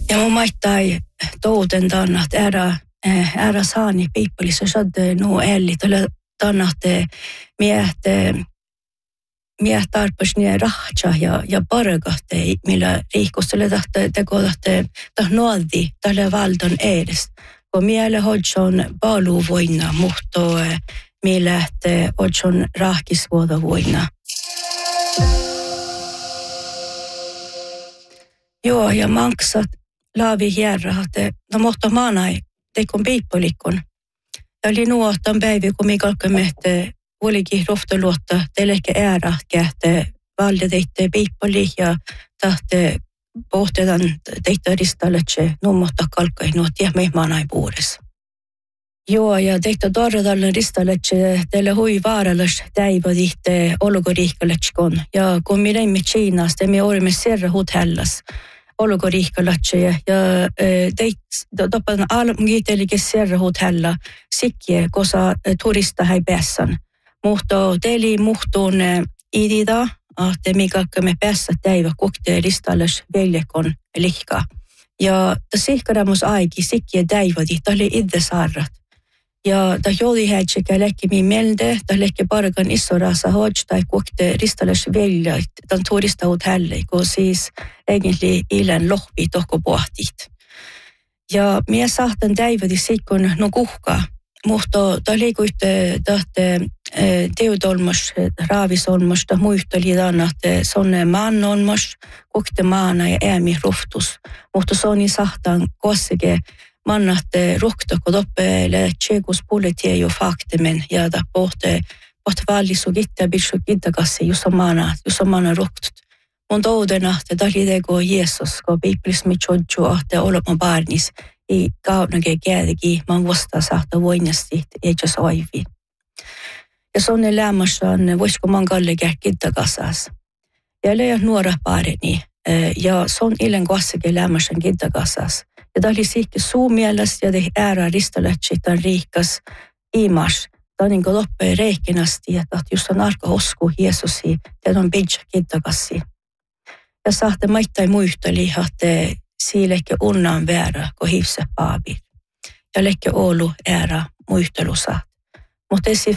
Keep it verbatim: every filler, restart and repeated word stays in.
Ja mun maittai touten tannat ära, ära saani piippelissa sadde nu elli tälle tannat miehet miehet tarpas nie rahtsa ja, ja pargahte, millä riikkustele tahte tekodahte tah nuoldi tälle valdan edes. Kun miele hodson paluvoina, mutta millä hodson rahkisvuoda voina. Joo, ja manksat laavi hierrahat, no mutta maanai teikon piippolikon. Ja oli nuotan päivi, kun mikalkamme, että olikin rohtaluotta teleke äärä, kähte valde teitte piippoli ja tahte pohtetan teitte ristaletse nummotta kalkai nuotia me maanai puudessa. Joo, ja teitte torradalle ristaletse teille hui vaarallas täivaditte olugoriikkaletskon. Ja kun me läimme Kiinasta, me olimme serra hotällas olugoriikkalatse ja teit toppan almgiitelike serra hotella sikkie, kosa turista häi päässän. Mutta teili muhtuun idida, että mikä me päässä täivä kokteelistalles veljekon lihka. Ja sihkaramus aiki sikkie täivadi, tämä oli itse saarrat. Ja tämä jodi häitsekä läkki mi melde, tämä läkki parkan issorasa hodj tai kokte ristalles velja, tämän turista hotelle, kun siis egentlig ilen lohpi tohko pohtit. Ja minä sahtan täivadi sikkon no kuhkaa. Mutta tämä liikuitte tahte teudolmas, raavisolmas, ta muisteli tämän, että sonne maan olmas, kokte maana ja äämi ruhtus. Mutta soni sahtan kossike mannatte ruhtakko toppeille tsekus politie jo faktimen ja ta pohte pohte vallisu gitta bitsu gittakassi jossa maana, jossa maana ruhtut. Mun toudena, että tämä oli teko Jeesus, kun piiplismi tjodjua, että olemme barnis. I kaunake kädegi man vuosta saada voinnasti eikä soivi. Ja sonne lämmässään voisiko man kalle kähkittä kasas. Ja leijat nuora pareni ja son ilen kossake lämmässään kittä kasas. Ja tämä oli siikki suu mielessä ja te äärä ristalätsi tämän riikkas imas. Tämä on niin kuin loppeen reikkinasti, että jos on arka osku Jeesusi, te on pidä kittä kassi. Ja saatte maittain muisteli, että siilekki unnan väärä, kun hivse paabi. Ja lekki olu äärä muistelusa. Mutta esi